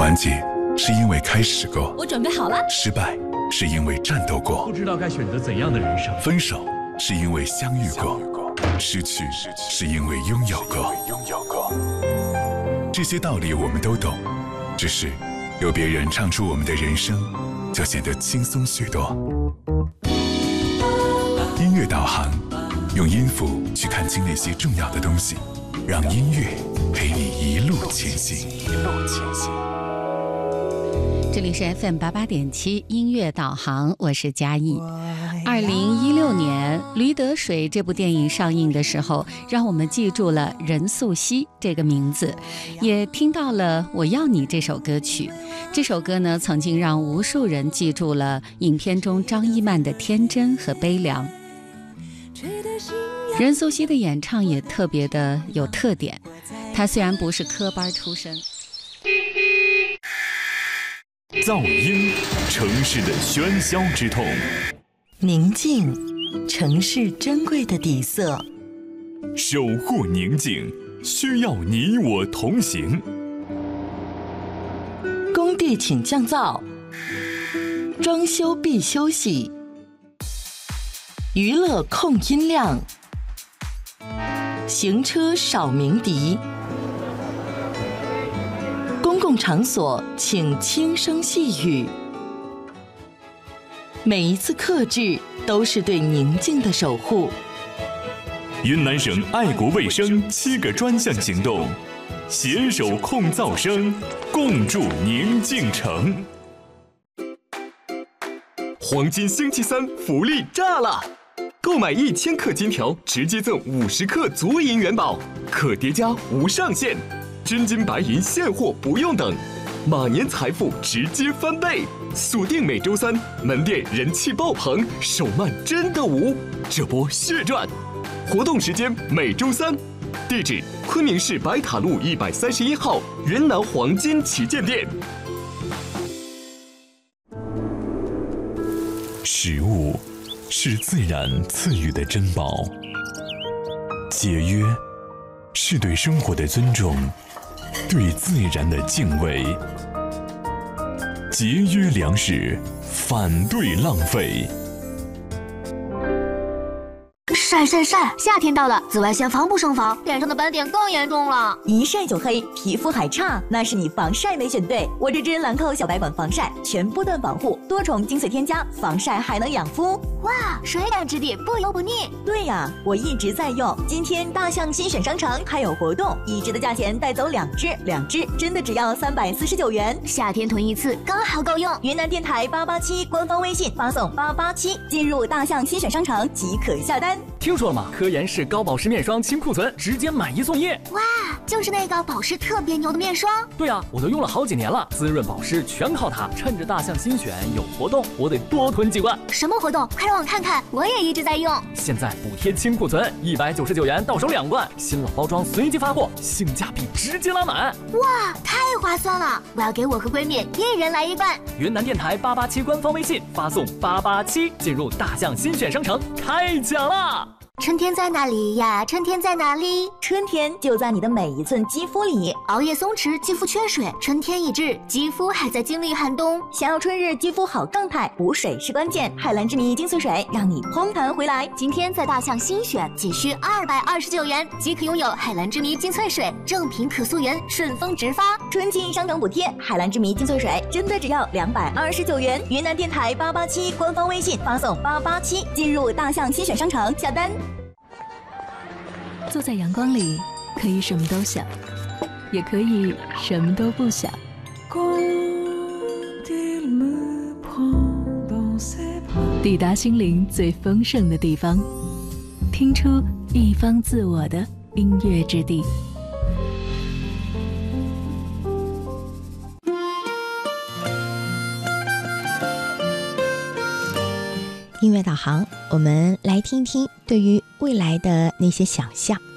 完结是因为开始过， 我准备好了。 失败是因为战斗过， 不知道该选择怎样的人生。 分手是因为相遇过，失去是因为拥有过。这些道理我们都懂，只是有别人唱出我们的人生，就显得轻松许多。音乐导航，用音符去看清那些重要的东西，让音乐陪你一路前行。 这里是 FM88.7 音乐导航，我是嘉义。2016年《驴得水》这部电影上映的时候，让我们记住了任素汐这个名字，也听到了《我要你》这首歌曲。这首歌呢，曾经让无数人记住了影片中张一曼的天真和悲凉。任素汐的演唱也特别的有特点，她虽然不是科班出身。 噪音，城市的喧嚣之痛； 宁静，城市珍贵的底色。 守护宁静，需要你我同行。 工地请降噪，装修必休息。娱乐控音量，行车少鸣笛。公共场所请轻声细语，每一次克制都是对宁静的守护。 云南省爱国卫生7个专项行动，携手控噪声，共筑宁静城。黄金星期三福利炸了！购买1000克金条，直接赠50克足银元宝，可叠加无上限。真金白银现货不用等，马年财富直接翻倍。锁定每周3，门店人气爆棚，手慢真的无，这波血赚。活动时间每周3，地址昆明市白塔路131号云南黄金旗舰店。食物是自然赐予的珍宝，节约是对生活的尊重，对自然的敬畏。节约粮食，反对浪费。 晒晒晒！夏天到了，紫外线防不胜防，脸上的斑点更严重了。 一晒就黑，皮肤还差，那是你防晒没选对。我这支兰蔻小白管防晒，全波段保护，多重精粹添加，防晒还能养肤。 哇，水感质地，不油不腻。 对呀，我一直在用。今天大象新选商城还有活动，1支的价钱带走2支真的只要349元。 夏天囤一次刚好够用。 云南电台887官方微信发送887，进入大象新选商城即可下单。 听说了吗？科颜氏高保湿面霜清库存，直接买1送1。 哇，就是那个保湿特别牛的面霜。 对啊，我都用了好几年了，滋润保湿全靠它。趁着大象新选有活动，我得多囤几罐。 什么活动？快让我看看，我也一直在用。 现在补贴清库存，199元到手2罐，新老包装随机发货，性价比直接拉满。 哇，太划算了！我要给我和闺蜜1人来1罐。 云南电台887官方微信发送887，进入大象新选商城开奖啦！ 春天在哪里呀？春天在哪里？ 春天就在你的每一寸肌肤里。 熬夜松弛，肌肤缺水，春天已至，肌肤还在经历寒冬。 想要春日肌肤好状态，补水是关键。海蓝之谜精粹水让你嘭弹回来。 今天在大象新选，仅需229元即可拥有海蓝之谜精粹水，正品可溯源，顺丰直发。 春季商城补贴，海蓝之谜精粹水真的只要229元。云南电台887官方微信发送887，进入大象新选商城下单。 坐在阳光里，可以什么都想，也可以什么都不想。抵达心灵最丰盛的地方，听出一方自我的音乐之地。 音乐导航，我们来听听对于未来的那些想象。